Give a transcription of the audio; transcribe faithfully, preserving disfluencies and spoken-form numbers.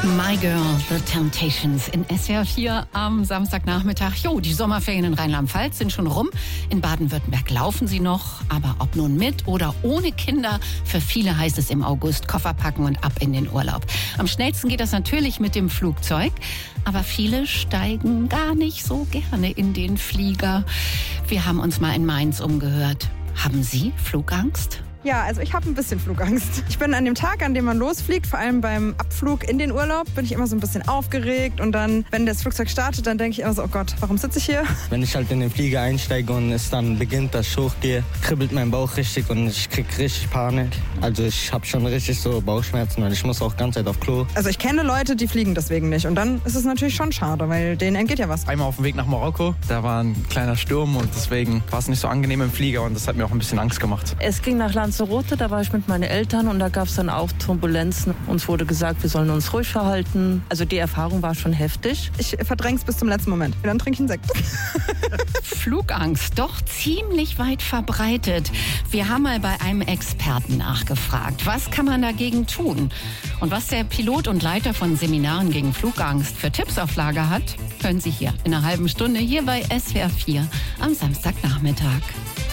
My Girl, The Temptations in S W R vier am Samstagnachmittag. Jo, die Sommerferien in Rheinland-Pfalz sind schon rum. In Baden-Württemberg laufen sie noch. Aber ob nun mit oder ohne Kinder, für viele heißt es im August Koffer packen und ab in den Urlaub. Am schnellsten geht das natürlich mit dem Flugzeug. Aber viele steigen gar nicht so gerne in den Flieger. Wir haben uns mal in Mainz umgehört. Haben Sie Flugangst? Ja, also ich habe ein bisschen Flugangst. Ich bin an dem Tag, an dem man losfliegt, vor allem beim Abflug in den Urlaub, bin ich immer so ein bisschen aufgeregt. Und dann, wenn das Flugzeug startet, dann denke ich immer so, oh Gott, warum sitze ich hier? Wenn ich halt in den Flieger einsteige und es dann beginnt, dass ich hochgehe, kribbelt mein Bauch richtig und ich krieg richtig Panik. Also ich habe schon richtig so Bauchschmerzen und ich muss auch ganz Zeit auf Klo. Also ich kenne Leute, die fliegen deswegen nicht. Und dann ist es natürlich schon schade, weil denen entgeht ja was. Einmal auf dem Weg nach Marokko, da war ein kleiner Sturm und deswegen war es nicht so angenehm im Flieger und das hat mir auch ein bisschen Angst gemacht. Es ging nach Lanzarote, da war ich mit meinen Eltern und da gab es dann auch Turbulenzen. Uns wurde gesagt, wir sollen uns ruhig verhalten. Also die Erfahrung war schon heftig. Ich verdräng's bis zum letzten Moment. Und dann trinke ich einen Sekt. Flugangst, doch ziemlich weit verbreitet. Wir haben mal bei einem Experten nachgefragt, was kann man dagegen tun? Und was der Pilot und Leiter von Seminaren gegen Flugangst für Tipps auf Lager hat, hören Sie hier in einer halben Stunde hier bei S W R vier am Samstagnachmittag.